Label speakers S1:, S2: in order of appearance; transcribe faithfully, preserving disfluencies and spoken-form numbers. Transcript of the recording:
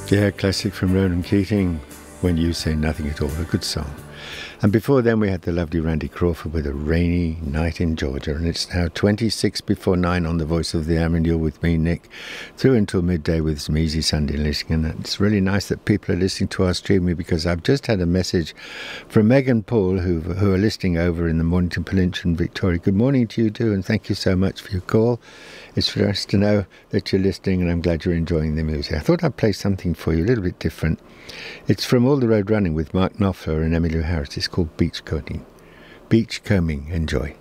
S1: Yeah, classic from Ronan Keating, When You Say Nothing at All, a good song. And before then we had the lovely Randy Crawford with A Rainy Night in Georgia, and it's now twenty-six before nine on the Voice of the Am, and you're with me, Nick, through until midday with some easy Sunday listening. And it's really nice that people are listening to our streaming, because I've just had a message from Meg and Paul who, who are listening over in the Mornington Peninsula in Victoria. Good morning to you too, and thank you so much for your call. It's for us to know that you're listening, and I'm glad you're enjoying the music. I thought I'd play something for you a little bit different. It's from All the Road Running with Mark Knopfler and Emmylou Harris. It's called Beachcombing. Beachcombing. Enjoy.